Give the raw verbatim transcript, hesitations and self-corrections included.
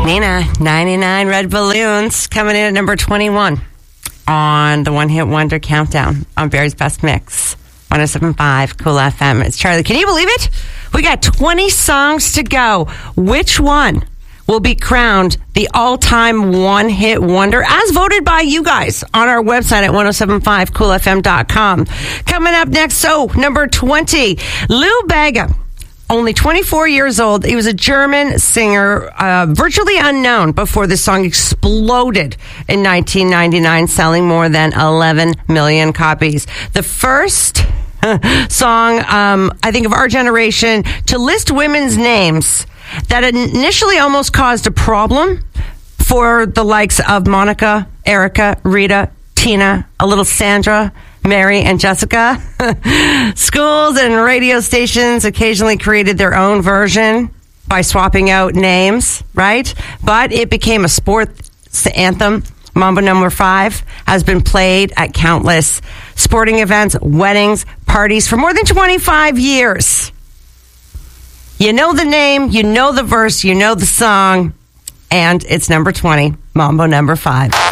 Nina, ninety-nine Red Balloons, coming in at number twenty-one on the One Hit Wonder Countdown on Barry's Best Mix. one oh seven point five Cool F M. It's Charlie. Can you believe it? We got twenty songs to go. Which one will be crowned the all-time one-hit wonder, as voted by you guys on our website at ten seventy-five cool f m dot com. Coming up next, so number twenty, Lou Bega. Only twenty-four years old. He was a German singer, uh, virtually unknown before this song exploded in nineteen ninety-nine, selling more than eleven million copies. The first song, um, I think, of our generation to list women's names that initially almost caused a problem for the likes of Monica, Erica, Rita, Tina, a little Sandra, Mary, and Jessica. Schools and radio stations occasionally created their own version by swapping out names, right? But it became a sports anthem. Mambo Number Five has been played at countless sporting events, weddings, parties for more than twenty-five years. You know the name, you know the verse, you know the song, and it's number twenty, Mambo Number Five.